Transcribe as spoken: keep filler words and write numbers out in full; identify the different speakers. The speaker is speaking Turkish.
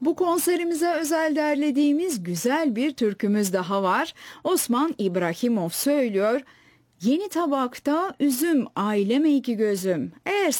Speaker 1: Bu konserimize özel derlediğimiz güzel bir türkümüz daha var. Osman İbrahimov söylüyor. Yeni tabakta üzüm, aileme iki gözüm. Eğer